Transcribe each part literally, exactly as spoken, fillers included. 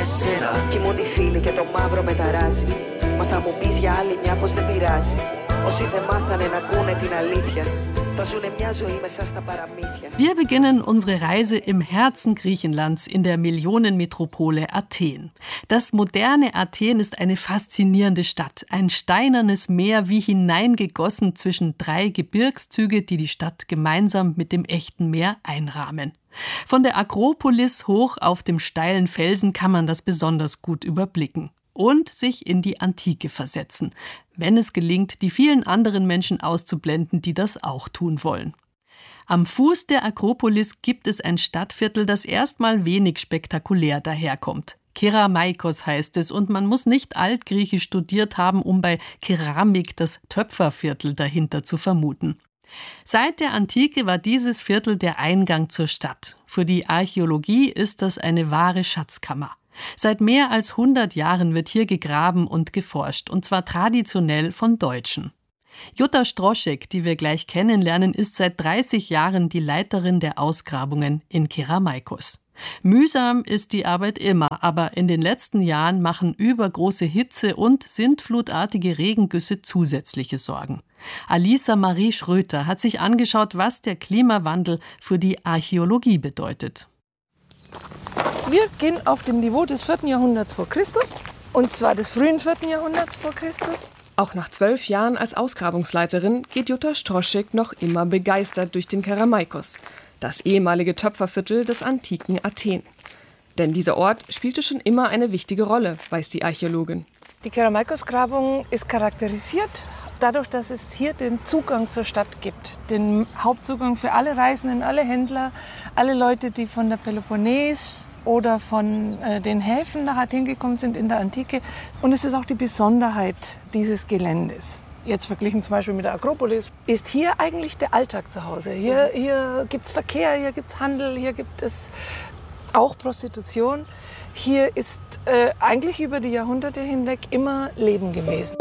Κοιμούνται οι φίλοι και το μαύρο μεταράζει. Μα θα μου πεις για άλλη μια πως δεν πειράζει. Όσοι δεν μάθανε να ακούνε την αλήθεια. Wir beginnen unsere Reise im Herzen Griechenlands in der Millionenmetropole Athen. Das moderne Athen ist eine faszinierende Stadt. Ein steinernes Meer wie hineingegossen zwischen drei Gebirgszüge, die die Stadt gemeinsam mit dem echten Meer einrahmen. Von der Akropolis hoch auf dem steilen Felsen kann man das besonders gut überblicken. Und sich in die Antike versetzen, wenn es gelingt, die vielen anderen Menschen auszublenden, die das auch tun wollen. Am Fuß der Akropolis gibt es ein Stadtviertel, das erstmal wenig spektakulär daherkommt. Keramaikos heißt es, und man muss nicht Altgriechisch studiert haben, um bei Keramik das Töpferviertel dahinter zu vermuten. Seit der Antike war dieses Viertel der Eingang zur Stadt. Für die Archäologie ist das eine wahre Schatzkammer. Seit mehr als hundert Jahren wird hier gegraben und geforscht, und zwar traditionell von Deutschen. Jutta Stroschek, die wir gleich kennenlernen, ist seit dreißig Jahren die Leiterin der Ausgrabungen in Keramaikos. Mühsam ist die Arbeit immer, aber in den letzten Jahren machen übergroße Hitze und sintflutartige Regengüsse zusätzliche Sorgen. Alisa Marie Schröter hat sich angeschaut, was der Klimawandel für die Archäologie bedeutet. Wir gehen auf dem Niveau des vierten Jahrhunderts vor Christus, und zwar des frühen vierten Jahrhunderts vor Christus. Auch nach zwölf Jahren als Ausgrabungsleiterin geht Jutta Stroschek noch immer begeistert durch den Keramaikos, das ehemalige Töpferviertel des antiken Athen. Denn dieser Ort spielte schon immer eine wichtige Rolle, weiß die Archäologin. Die Keramaikos-Grabung ist charakterisiert dadurch, dass es hier den Zugang zur Stadt gibt. Den Hauptzugang für alle Reisenden, alle Händler, alle Leute, die von der Peloponnes oder von äh, den Häfen nach Athen gekommen sind in der Antike. Und es ist auch die Besonderheit dieses Geländes. Jetzt verglichen zum Beispiel mit der Akropolis, ist hier eigentlich der Alltag zu Hause. Hier, hier gibt es Verkehr, hier gibt es Handel, hier gibt es auch Prostitution. Hier ist äh, eigentlich über die Jahrhunderte hinweg immer Leben gewesen.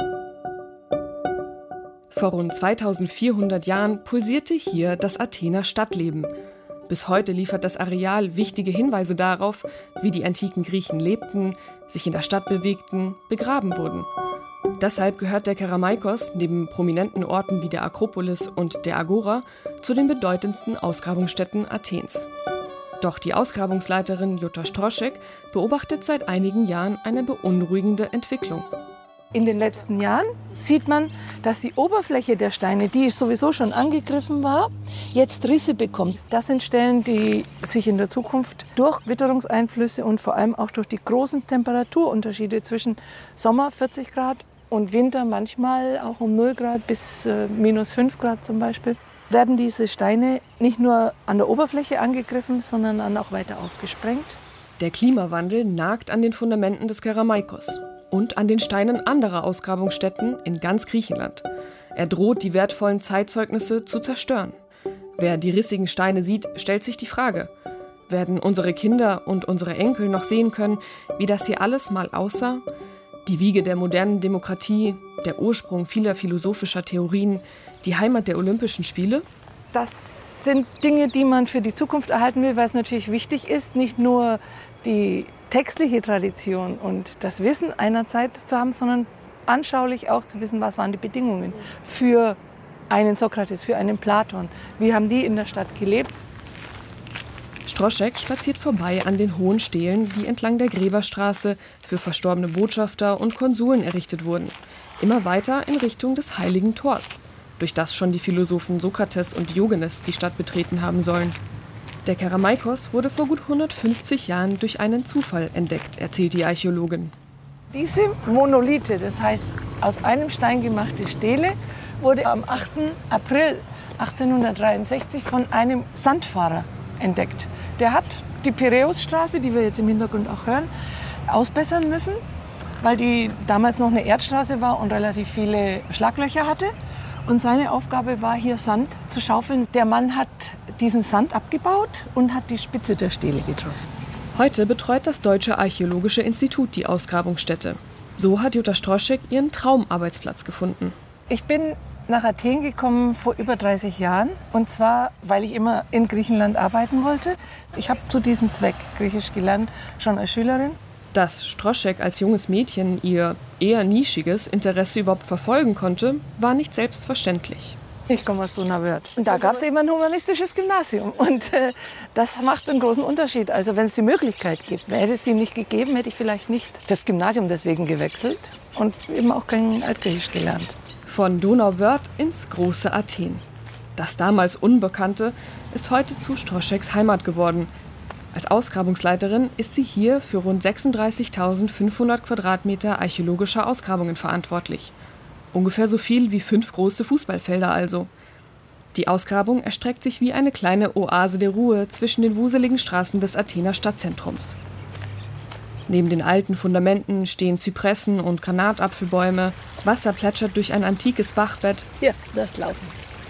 Vor rund zweitausendvierhundert Jahren pulsierte hier das Athener Stadtleben. Bis heute liefert das Areal wichtige Hinweise darauf, wie die antiken Griechen lebten, sich in der Stadt bewegten, begraben wurden. Deshalb gehört der Keramaikos neben prominenten Orten wie der Akropolis und der Agora zu den bedeutendsten Ausgrabungsstätten Athens. Doch die Ausgrabungsleiterin Jutta Stroschek beobachtet seit einigen Jahren eine beunruhigende Entwicklung. In den letzten Jahren sieht man, dass die Oberfläche der Steine, die sowieso schon angegriffen war, jetzt Risse bekommt. Das sind Stellen, die sich in der Zukunft durch Witterungseinflüsse und vor allem auch durch die großen Temperaturunterschiede zwischen Sommer vierzig Grad und Winter manchmal auch um null Grad bis äh, minus fünf Grad zum Beispiel, werden diese Steine nicht nur an der Oberfläche angegriffen, sondern dann auch weiter aufgesprengt. Der Klimawandel nagt an den Fundamenten des Keramaikos und an den Steinen anderer Ausgrabungsstätten in ganz Griechenland. Er droht, die wertvollen Zeitzeugnisse zu zerstören. Wer die rissigen Steine sieht, stellt sich die Frage: Werden unsere Kinder und unsere Enkel noch sehen können, wie das hier alles mal aussah? Die Wiege der modernen Demokratie, der Ursprung vieler philosophischer Theorien, die Heimat der Olympischen Spiele? Das sind Dinge, die man für die Zukunft erhalten will, weil es natürlich wichtig ist, nicht nur die textliche Tradition und das Wissen einer Zeit zu haben, sondern anschaulich auch zu wissen, was waren die Bedingungen für einen Sokrates, für einen Platon. Wie haben die in der Stadt gelebt? Stroschek spaziert vorbei an den hohen Stelen, die entlang der Gräberstraße für verstorbene Botschafter und Konsuln errichtet wurden. Immer weiter in Richtung des Heiligen Tors, durch das schon die Philosophen Sokrates und Diogenes die Stadt betreten haben sollen. Der Keramaikos wurde vor gut hundertfünfzig Jahren durch einen Zufall entdeckt, erzählt die Archäologin. Diese Monolithe, das heißt aus einem Stein gemachte Stele, wurde am achten April achtzehnhundertdreiundsechzig von einem Sandfahrer entdeckt. Der hat die Piräusstraße, die wir jetzt im Hintergrund auch hören, ausbessern müssen, weil die damals noch eine Erdstraße war und relativ viele Schlaglöcher hatte. Und seine Aufgabe war, hier Sand zu schaufeln. Der Mann hat diesen Sand abgebaut und hat die Spitze der Stele getroffen. Heute betreut das Deutsche Archäologische Institut die Ausgrabungsstätte. So hat Jutta Stroschek ihren Traumarbeitsplatz gefunden. Ich bin nach Athen gekommen vor über dreißig Jahren. Und zwar, weil ich immer in Griechenland arbeiten wollte. Ich habe zu diesem Zweck Griechisch gelernt, schon als Schülerin. Dass Stroschek als junges Mädchen ihr eher nischiges Interesse überhaupt verfolgen konnte, war nicht selbstverständlich. Ich komme aus Donauwörth. Und da gab es eben ein humanistisches Gymnasium. Und äh, das macht einen großen Unterschied. Also wenn es die Möglichkeit gibt, hätte es die nicht gegeben, hätte ich vielleicht nicht das Gymnasium deswegen gewechselt und eben auch kein Altgriechisch gelernt. Von Donauwörth ins große Athen. Das damals Unbekannte ist heute zu Stroscheks Heimat geworden. Als Ausgrabungsleiterin ist sie hier für rund sechsunddreißigtausendfünfhundert Quadratmeter archäologischer Ausgrabungen verantwortlich. Ungefähr so viel wie fünf große Fußballfelder also. Die Ausgrabung erstreckt sich wie eine kleine Oase der Ruhe zwischen den wuseligen Straßen des Athener Stadtzentrums. Neben den alten Fundamenten stehen Zypressen und Granatapfelbäume. Wasser plätschert durch ein antikes Bachbett. Hier, das Laufen.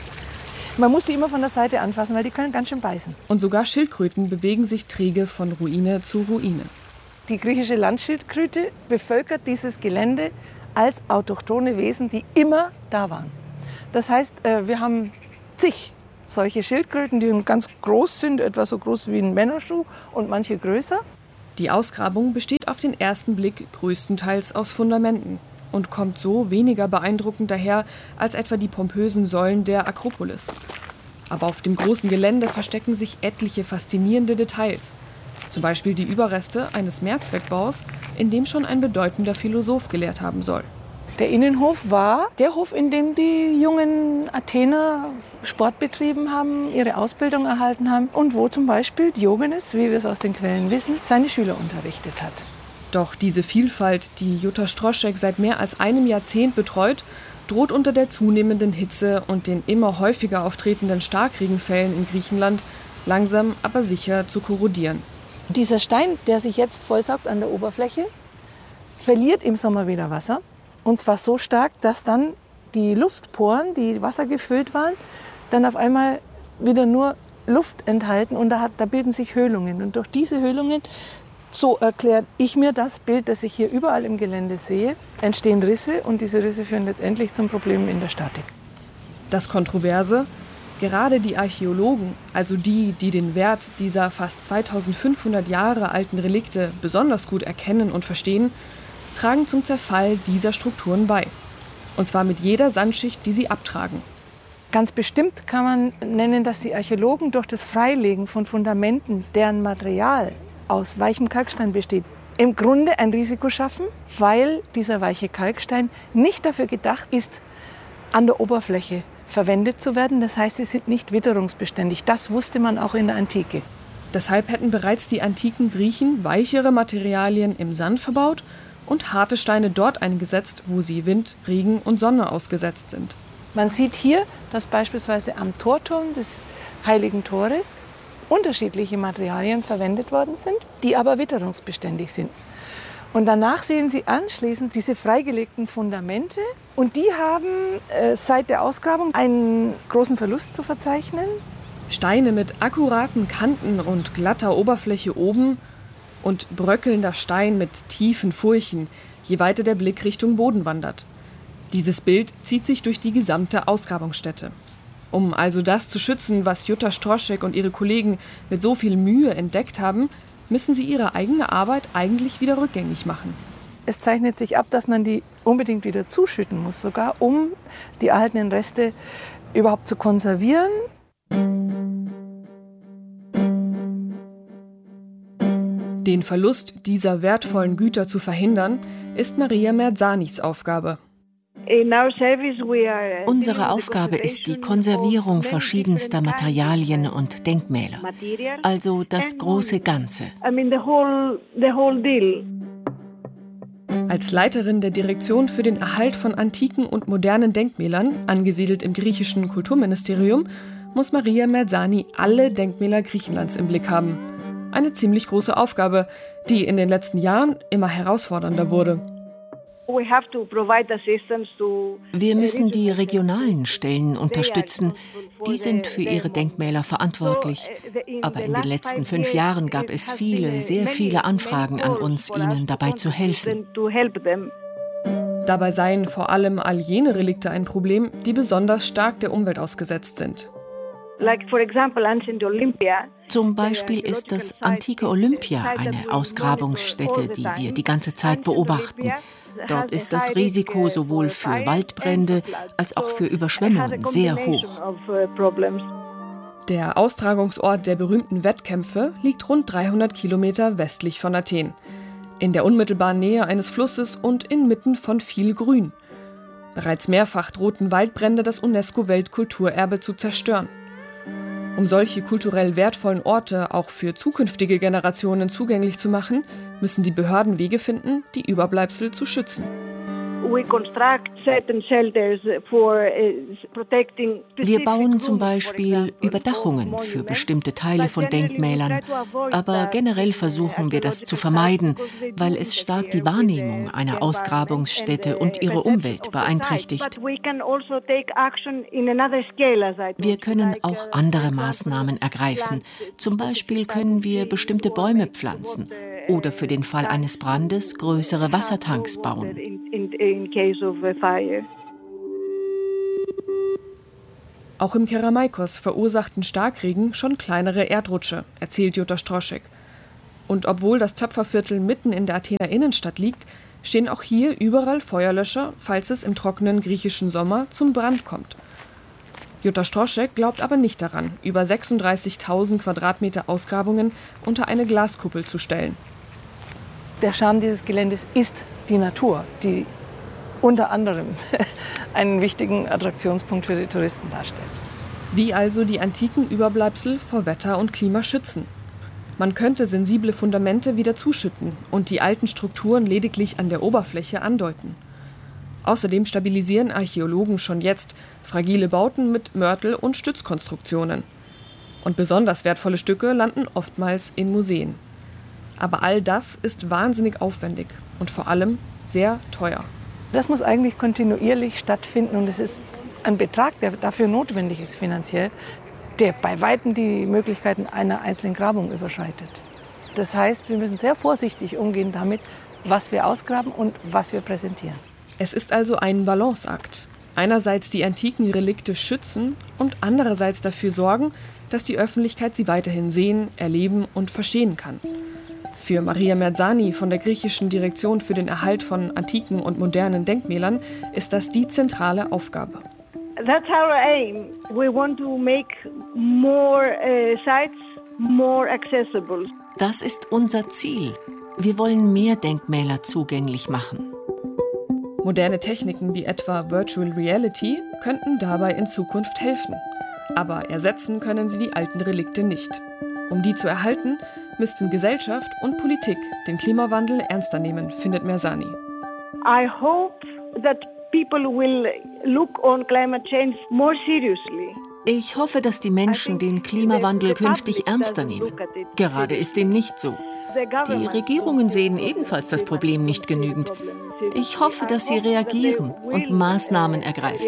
Man muss die immer von der Seite anfassen, weil die können ganz schön beißen. Und sogar Schildkröten bewegen sich träge von Ruine zu Ruine. Die griechische Landschildkröte bevölkert dieses Gelände als autochthone Wesen, die immer da waren. Das heißt, wir haben zig solche Schildkröten, die ganz groß sind, etwa so groß wie ein Männerschuh und manche größer. Die Ausgrabung besteht auf den ersten Blick größtenteils aus Fundamenten und kommt so weniger beeindruckend daher als etwa die pompösen Säulen der Akropolis. Aber auf dem großen Gelände verstecken sich etliche faszinierende Details. Zum Beispiel die Überreste eines Mehrzweckbaus, in dem schon ein bedeutender Philosoph gelehrt haben soll. Der Innenhof war der Hof, in dem die jungen Athener Sport betrieben haben, ihre Ausbildung erhalten haben und wo zum Beispiel Diogenes, wie wir es aus den Quellen wissen, seine Schüler unterrichtet hat. Doch diese Vielfalt, die Jutta Stroschek seit mehr als einem Jahrzehnt betreut, droht unter der zunehmenden Hitze und den immer häufiger auftretenden Starkregenfällen in Griechenland langsam aber sicher zu korrodieren. Dieser Stein, der sich jetzt vollsaugt an der Oberfläche, verliert im Sommer wieder Wasser. Und zwar so stark, dass dann die Luftporen, die wassergefüllt waren, dann auf einmal wieder nur Luft enthalten und da, hat, da bilden sich Höhlungen. Und durch diese Höhlungen, so erkläre ich mir das Bild, das ich hier überall im Gelände sehe, entstehen Risse und diese Risse führen letztendlich zum Problem in der Statik. Das Kontroverse: Gerade die Archäologen, also die, die den Wert dieser fast zweitausendfünfhundert Jahre alten Relikte besonders gut erkennen und verstehen, tragen zum Zerfall dieser Strukturen bei. Und zwar mit jeder Sandschicht, die sie abtragen. Ganz bestimmt kann man nennen, dass die Archäologen durch das Freilegen von Fundamenten, deren Material aus weichem Kalkstein besteht, im Grunde ein Risiko schaffen, weil dieser weiche Kalkstein nicht dafür gedacht ist, an der Oberfläche verwendet zu werden. Das heißt, sie sind nicht witterungsbeständig. Das wusste man auch in der Antike. Deshalb hätten bereits die antiken Griechen weichere Materialien im Sand verbaut und harte Steine dort eingesetzt, wo sie Wind, Regen und Sonne ausgesetzt sind. Man sieht hier, dass beispielsweise am Torturm des Heiligen Tores unterschiedliche Materialien verwendet worden sind, die aber witterungsbeständig sind. Und danach sehen Sie anschließend diese freigelegten Fundamente und die haben äh, seit der Ausgrabung einen großen Verlust zu verzeichnen. Steine mit akkuraten Kanten und glatter Oberfläche oben und bröckelnder Stein mit tiefen Furchen, je weiter der Blick Richtung Boden wandert. Dieses Bild zieht sich durch die gesamte Ausgrabungsstätte. Um also das zu schützen, was Jutta Stroschek und ihre Kollegen mit so viel Mühe entdeckt haben, müssen sie ihre eigene Arbeit eigentlich wieder rückgängig machen. Es zeichnet sich ab, dass man die unbedingt wieder zuschütten muss, sogar um die erhaltenen Reste überhaupt zu konservieren. Den Verlust dieser wertvollen Güter zu verhindern, ist Maria Merzanis Aufgabe. Unsere Aufgabe ist die Konservierung verschiedenster Materialien und Denkmäler, also das große Ganze. Als Leiterin der Direktion für den Erhalt von antiken und modernen Denkmälern, angesiedelt im griechischen Kulturministerium, muss Maria Merzani alle Denkmäler Griechenlands im Blick haben. Eine ziemlich große Aufgabe, die in den letzten Jahren immer herausfordernder wurde. Wir müssen die regionalen Stellen unterstützen. Die sind für ihre Denkmäler verantwortlich. Aber in den letzten fünf Jahren gab es viele, sehr viele Anfragen an uns, ihnen dabei zu helfen. Dabei seien vor allem all jene Relikte ein Problem, die besonders stark der Umwelt ausgesetzt sind. Zum Beispiel ist das antike Olympia eine Ausgrabungsstätte, die wir die ganze Zeit beobachten. Dort ist das Risiko sowohl für Waldbrände als auch für Überschwemmungen sehr hoch. Der Austragungsort der berühmten Wettkämpfe liegt rund dreihundert Kilometer westlich von Athen. In der unmittelbaren Nähe eines Flusses und inmitten von viel Grün. Bereits mehrfach drohten Waldbrände das UNESCO-Weltkulturerbe zu zerstören. Um solche kulturell wertvollen Orte auch für zukünftige Generationen zugänglich zu machen, müssen die Behörden Wege finden, die Überbleibsel zu schützen. Wir bauen zum Beispiel Überdachungen für bestimmte Teile von Denkmälern, aber generell versuchen wir das zu vermeiden, weil es stark die Wahrnehmung einer Ausgrabungsstätte und ihre Umwelt beeinträchtigt. Wir können auch andere Maßnahmen ergreifen. Zum Beispiel können wir bestimmte Bäume pflanzen oder für den Fall eines Brandes größere Wassertanks bauen. Auch im Kerameikos verursachten Starkregen schon kleinere Erdrutsche, erzählt Jutta Stroschek. Und obwohl das Töpferviertel mitten in der Athener Innenstadt liegt, stehen auch hier überall Feuerlöscher, falls es im trockenen griechischen Sommer zum Brand kommt. Jutta Stroschek glaubt aber nicht daran, über sechsunddreißigtausend Quadratmeter Ausgrabungen unter eine Glaskuppel zu stellen. Der Charme dieses Geländes ist die Natur, die unter anderem einen wichtigen Attraktionspunkt für die Touristen darstellt. Wie also die antiken Überbleibsel vor Wetter und Klima schützen? Man könnte sensible Fundamente wieder zuschütten und die alten Strukturen lediglich an der Oberfläche andeuten. Außerdem stabilisieren Archäologen schon jetzt fragile Bauten mit Mörtel- und Stützkonstruktionen. Und besonders wertvolle Stücke landen oftmals in Museen. Aber all das ist wahnsinnig aufwendig und vor allem sehr teuer. Das muss eigentlich kontinuierlich stattfinden und es ist ein Betrag, der dafür notwendig ist finanziell, der bei weitem die Möglichkeiten einer einzelnen Grabung überschreitet. Das heißt, wir müssen sehr vorsichtig umgehen damit, was wir ausgraben und was wir präsentieren. Es ist also ein Balanceakt. Einerseits die antiken Relikte schützen und andererseits dafür sorgen, dass die Öffentlichkeit sie weiterhin sehen, erleben und verstehen kann. Für Maria Merzani von der griechischen Direktion für den Erhalt von antiken und modernen Denkmälern ist das die zentrale Aufgabe. That's our aim. We want to make more uh, sites more accessible. Das ist unser Ziel. Wir wollen mehr Denkmäler zugänglich machen. Moderne Techniken wie etwa Virtual Reality könnten dabei in Zukunft helfen. Aber ersetzen können sie die alten Relikte nicht. Um die zu erhalten, müssten Gesellschaft und Politik den Klimawandel ernster nehmen, findet Merzani. I hope that people will look on climate change more seriously. Ich hoffe, dass die Menschen den Klimawandel künftig ernster nehmen. Gerade ist dem nicht so. Die Regierungen sehen ebenfalls das Problem nicht genügend. Ich hoffe, dass sie reagieren und Maßnahmen ergreifen.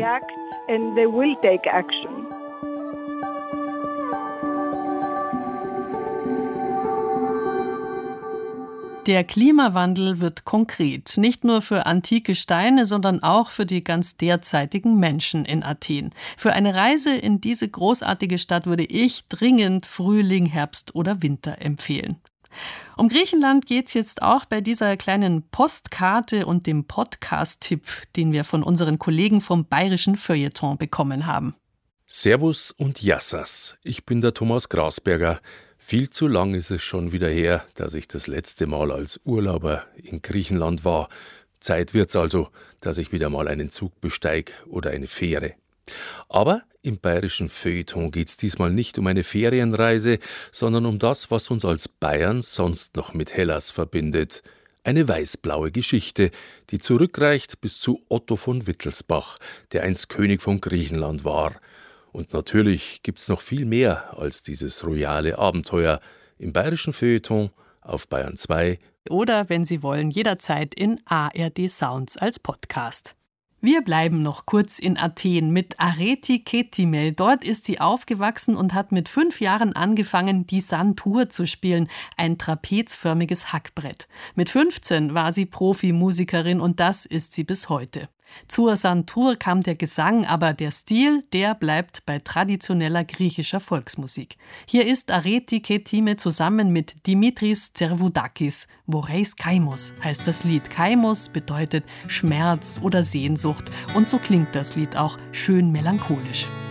Der Klimawandel wird konkret, nicht nur für antike Steine, sondern auch für die ganz derzeitigen Menschen in Athen. Für eine Reise in diese großartige Stadt würde ich dringend Frühling, Herbst oder Winter empfehlen. Um Griechenland geht's jetzt auch bei dieser kleinen Postkarte und dem Podcast-Tipp, den wir von unseren Kollegen vom Bayerischen Feuilleton bekommen haben. Servus und Yassas, ich bin der Thomas Grasberger. Viel zu lang ist es schon wieder her, dass ich das letzte Mal als Urlauber in Griechenland war. Zeit wird's also, dass ich wieder mal einen Zug besteige oder eine Fähre. Aber im Bayerischen Feuilleton geht's diesmal nicht um eine Ferienreise, sondern um das, was uns als Bayern sonst noch mit Hellas verbindet. Eine weiß-blaue Geschichte, die zurückreicht bis zu Otto von Wittelsbach, der einst König von Griechenland war. Und natürlich gibt's noch viel mehr als dieses royale Abenteuer im Bayerischen Feuilleton auf Bayern zwei. Oder, wenn Sie wollen, jederzeit in A R D Sounds als Podcast. Wir bleiben noch kurz in Athen mit Areti Ketime. Dort ist sie aufgewachsen und hat mit fünf Jahren angefangen, die Santur zu spielen, ein trapezförmiges Hackbrett. Mit fünfzehn war sie Profimusikerin und das ist sie bis heute. Zur Santur kam der Gesang, aber der Stil, der bleibt bei traditioneller griechischer Volksmusik. Hier ist Areti Ketime zusammen mit Dimitris Zervoudakis. Voreis Kaimos heißt das Lied. Kaimos bedeutet Schmerz oder Sehnsucht. Und so klingt das Lied auch schön melancholisch.